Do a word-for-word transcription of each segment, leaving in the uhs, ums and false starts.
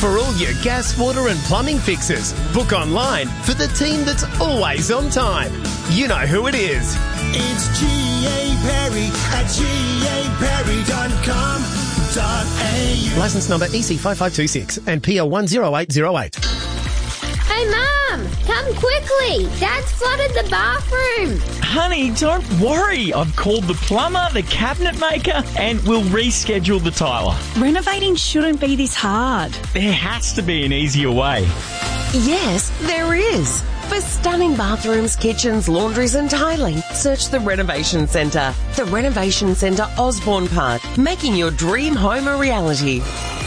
For all your gas, water and plumbing fixes, book online for the team that's always on time. You know who it is. It's G A Perry at G A Perry dot com dot A U. Licence number E C five five two six and P L one zero eight zero eight. Hey, Mum, come quickly. Dad's flooded the bathroom. Honey, don't worry. I've called the plumber, the cabinet maker, and we'll reschedule the tiler. Renovating shouldn't be this hard. There has to be an easier way. Yes, there is. For stunning bathrooms, kitchens, laundries and tiling, search the Renovation Centre. The Renovation Centre, Osborne Park, making your dream home a reality.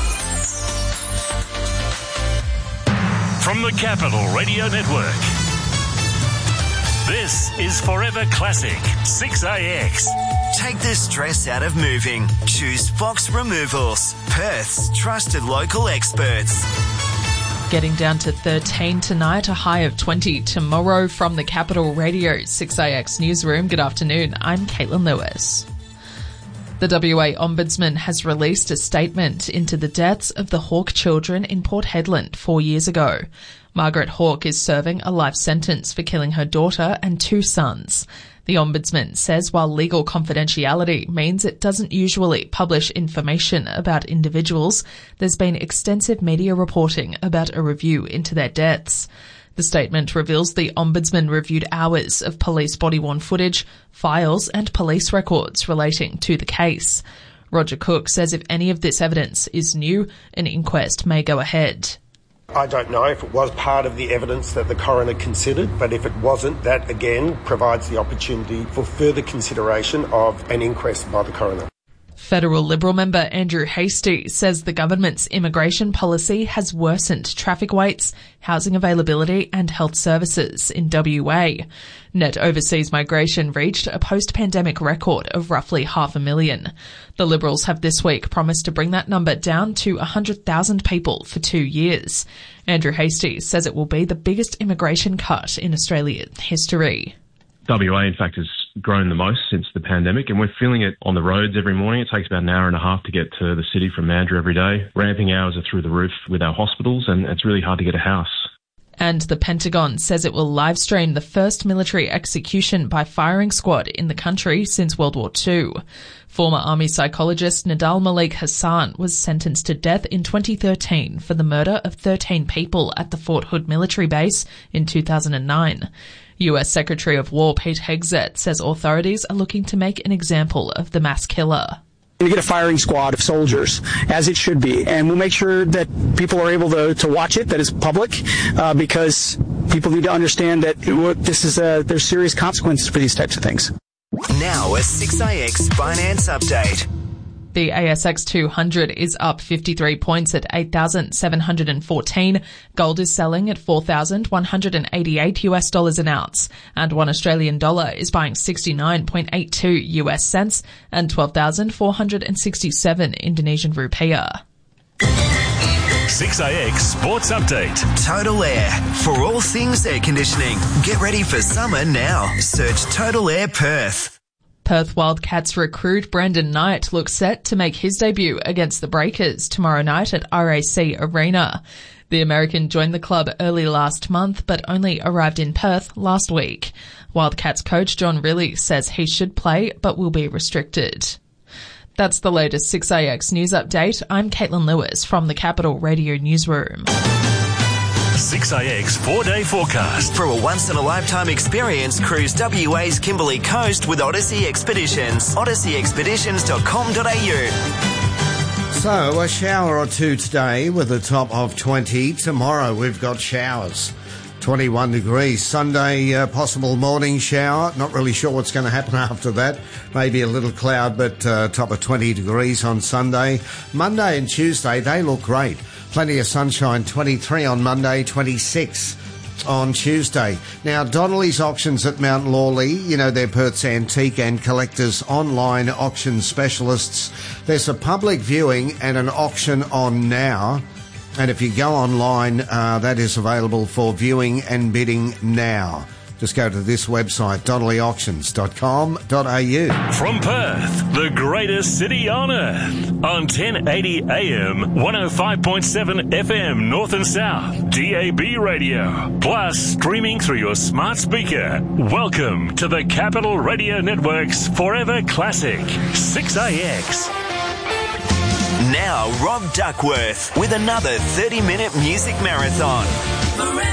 From the Capital Radio Network, this is Forever Classic six A X. Take the stress out of moving. Choose Fox Removals, Perth's trusted local experts. Getting down to thirteen tonight, a high of twenty tomorrow. From the Capital Radio six A X newsroom. Good afternoon, I'm Caitlin Lewis. The W A Ombudsman has released a statement into the deaths of the Hawke children in Port Hedland four years ago. Margaret Hawke is serving a life sentence for killing her daughter and two sons. The Ombudsman says while legal confidentiality means it doesn't usually publish information about individuals, there's been extensive media reporting about a review into their deaths. The statement reveals the Ombudsman reviewed hours of police body-worn footage, files and police records relating to the case. Roger Cook says if any of this evidence is new, an inquest may go ahead. I don't know if it was part of the evidence that the coroner considered, but if it wasn't, that again provides the opportunity for further consideration of an inquest by the coroner. Federal Liberal member Andrew Hastie says the government's immigration policy has worsened traffic waits, housing availability and health services in W A. Net overseas migration reached a post-pandemic record of roughly half a million. The Liberals have this week promised to bring that number down to one hundred thousand people for two years. Andrew Hastie says it will be the biggest immigration cut in Australian history. W A, in fact, has grown the most since the pandemic, and we're feeling it on the roads every morning. It takes about an hour and a half to get to the city from Mandurah every day. Ramping hours are through the roof with our hospitals, and it's really hard to get a house. And the Pentagon says it will live stream the first military execution by firing squad in the country since World War Two. Former Army psychologist Nadal Malik Hassan was sentenced to death in twenty thirteen for the murder of thirteen people at the Fort Hood military base in two thousand nine. U S Secretary of War Pete Hegseth says authorities are looking to make an example of the mass killer. We get a firing squad of soldiers, as it should be, and we'll make sure that people are able to, to watch it, that is public, uh, because people need to understand that it, this is a, there's serious consequences for these types of things. Now a six A X Finance Update. The A S X two hundred is up fifty-three points at eight thousand seven hundred fourteen. Gold is selling at four thousand one hundred eighty-eight US dollars an ounce, and one Australian dollar is buying sixty-nine point eight two US cents and twelve thousand four hundred sixty-seven Indonesian rupiah. six A X Sports Update. Total Air. For all things air conditioning. Get ready for summer now. Search Total Air Perth. Perth Wildcats recruit Brendan Knight looks set to make his debut against the Breakers tomorrow night at R A C Arena. The American joined the club early last month but only arrived in Perth last week. Wildcats coach John Riley says he should play but will be restricted. That's the latest six A X news update. I'm Caitlin Lewis from the Capital Radio Newsroom. six A X four-day forecast. For a once-in-a-lifetime experience, cruise W A's Kimberley Coast with Odyssey Expeditions. odyssey expeditions dot com dot a u. So, a shower or two today with a top of twenty. Tomorrow we've got showers. twenty-one degrees. Sunday, uh, possible morning shower. Not really sure what's going to happen after that. Maybe a little cloud, but uh, top of twenty degrees on Sunday. Monday and Tuesday, they look great. Plenty of sunshine, twenty-three on Monday, twenty-six on Tuesday. Now, Donnelly's Auctions at Mount Lawley, you know, they're Perth's antique and collectors online auction specialists. There's a public viewing and an auction on now. And if you go online, uh, that is available for viewing and bidding now. just go to this website, donnelly auctions dot com dot a u. From Perth, the greatest city on earth, on ten eighty A M, one oh five point seven F M, North and South, D A B radio, plus streaming through your smart speaker. Welcome to the Capital Radio Network's Forever Classic, six A X. Now, Rob Duckworth with another thirty-minute music marathon.